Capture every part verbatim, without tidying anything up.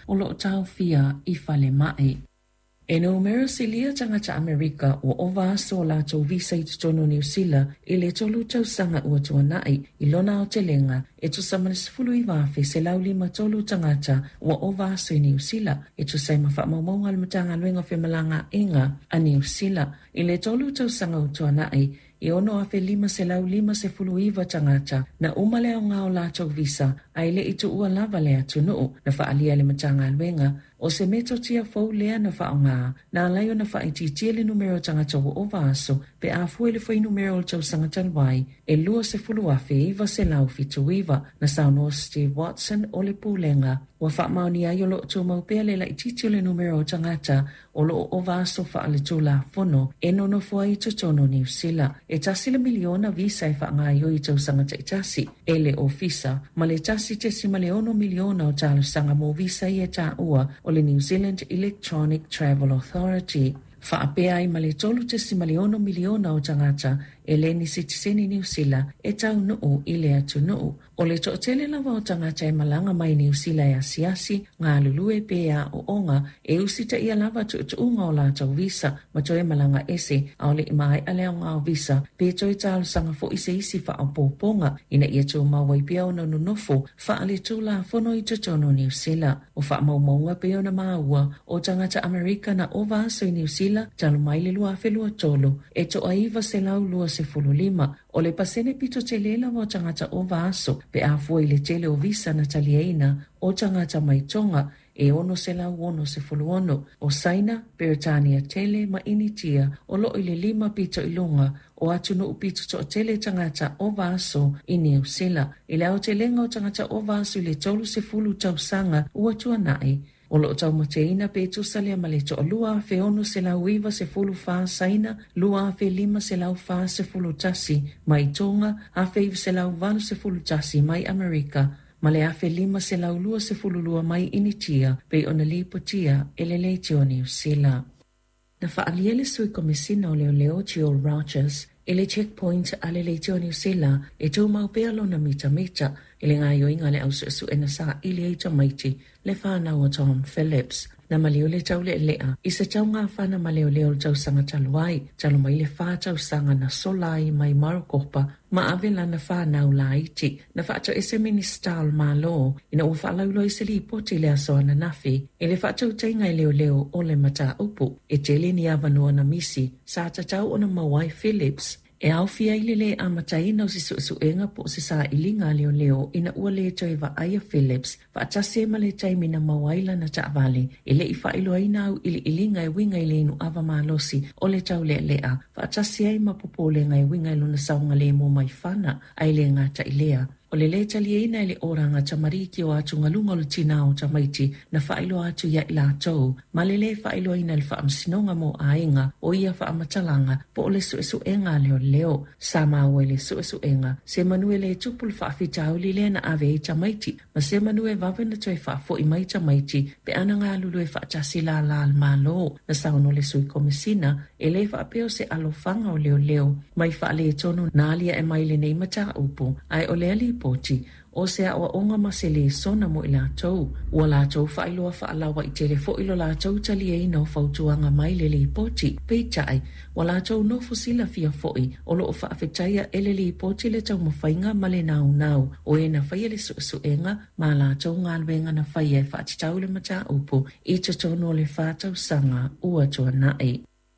o lo tau fia i fale mai. E no mero silia tangata Amerika o ova so la tau visa i tutono New Zealand i le tolu tau sanga ua tuanai i lona o te lenga e tu samanisfulu i wafe se lau lima tolu tangata ua ova so i New Zealand e tu sai mawha maumonga al matanga luenga whemalanga inga a New Zealand i le tolu tau sanga o tuanai i ono afe lima se lau lima se fulu iwa tangata na umale o ngao la tau visa a ile i tu ua lava lea tunu na whaalia le matanga luenga o se meto tia fau lea na wha ngā, na layo na wha iti tia le numero tangata o ova aso, pe a fue le fai numero o tau sangatan wai, e lua se fulu afe iwa se lau fitu iwa, na sauno Steve Watson o le pūlenga, wa wha maoni ayo lo tu mau pea le la iti tia le numero o tangata, o lo o ova aso wha ale tu la fono, e nono fua i tutono New Zealand, e tasi le miliona visa e wha ngā yo i tau sangata i tasi, e le ofisa, ma le tasi te si ma le ono miliona o talo sanga mo visa i e ta ua, o le New Zealand Electronic Travel Authority. Whaapea i male tolu te si maliono miliona o tangata e le ni sitiseni New Zealand e tau nuu i le atu nuu. O le tootele lawa o tangata e malanga mai New Zealand e asiasi, ngā lulue pea o onga e usita ia lava tu utu unga o la tau visa, ma toe malanga ese, a le mai ale o ngā visa, pe toi tau sanga fo ise isi wha o pōponga, ina ia tu mawai pia o na nunofo, wha ale tu la fono i tutono New Zealand, o wha maumaunga pia o na maua, o tangata Amerika na ova so i New Zealand, talo mai le lua whelua tolo, e to aiva se lau lua se fulu lima, o le pasene pito te lela wa tangata o vaso, pe a fua i le tele o visa na talieina, o tangata mai tonga, e ono se lau ono se fulu ono, o saina, Peritania tele ma initia, o lo i le lima pito ilunga, o atu no upito to tele tangata o vaso i New Zealand, i le au te lenga o tangata o vaso i le tolu se fulu tau sanga ua tuanai, o lo tau mateina pe tu salia maleto o lua fe ono se lau iwa se fulu fa saina, lua fe lima se lau fa se fulu tasi, mai tonga, a fe iwa se lau vanu se fulu tasi, mai Amerika, ma le a fe lima se lau lua se fulu lua mai initia, pe ona lipo tia, ele leite o New Zealand. Na faaliele sui komisina o leo leo Jill Rogers, ele checkpoint ale leite o New Zealand, e tau mau pealo na mita mita, ele ngā yoinga le au su e na sa ili eita maiti, le whānau o Tom Phillips. Na maleo le tau le lea, i se tau ngā whana maleo leo le tau sanga taluai, talo mai le whā tau sanga na solai mai marokopa, ma avela na whānau la iti, na whātau ese ministal ma lo, ina ua whālaulo i se li poti le asoa na nafi, e le whātau teinga leo leo o le mata upu, e tele ni avanua na misi, sa tatau o na mawai Phillips, e au fia ile le amataina o si su su enga po se sa ilinga leo leo ina ua le toi va Aya Phillips va atase ma le taimina mawaila na taavali ile i whailo aina au ili ilinga e winga ile inu ava malosi o le tau le lea va atase ai mapopole ngai winga ilu na saunga le mo mai whana ai le ngata ilea. O le le tali eina ele oranga tamariki o atu ngalunga le tina o tamaiti na whailo atu ia ila tau. Ma le le whailo ina le whaamsinonga mo ainga o ia whaamatalanga po o le suesu enga leo leo. Sa maua le suesu enga. Se manue le tupul whaafitau li le na ave e tamaiti. Ma se manue vave na toi whaafo i mai tamaiti pe ana ngā lulu e whaatasi la la al malo. Na sauno le sui komisina e le whaapeo se alofanga o leo leo. Mai whaale e tonu nālia e mai le nei mata upu. Ai o le ali poti o se a onga masele sona mo ila tau o la tau whailoa whaalawa i telefo ilo la tau tali e ina o whautuanga mai le li poti peitai o la tau no fusila fia foi o lo o whaafetaia ele li poti le tau mawhainga male nau nau o e na whaia le su su enga ma la tau ngalwenga na whaia e whaatitau le mata upu i tatono le whaatau sanga ua tua nae.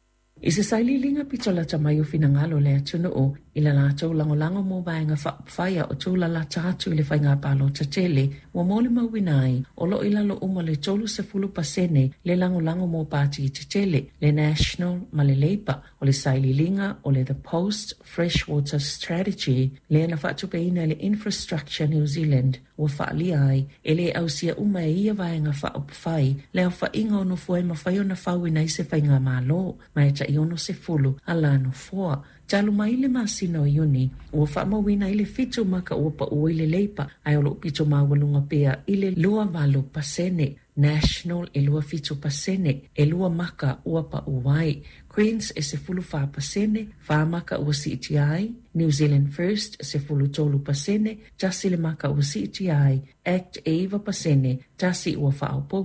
I se saili linga pitola tamai o finangalo le atunu o ila la tau lango lango mo vaenga whaia o tula la tatu i le whainga palo tatele wa mole mawinai o lo ila lo uma le tolu se fulu pasene le lango lango mo pati i tatele le National ma le Labour o le saili linga o le The Post Freshwater Strategy le na whaatupeina le Infrastructure New Zealand o whaali ai e le au sia uma e ia vaenga whaupwhai le au whainga ono fuai ma whai ona whauina i se whainga malo mai ta i ono se fulu ala no fua. Talo mai le masina o iuni, ua whaamawina i le fitu maka ua pa ua i le leipa, ai o lo pito mawalunga pea i le lua valo pasene, National e lua fitu pasene, e lua maka ua pa uai. Queens e se fulu wha pasene, wha maka ua si iti ai, New Zealand First se fulu tolu pasene, tasi le maka ua si iti ai, Act Eva pasene, tasi ua wha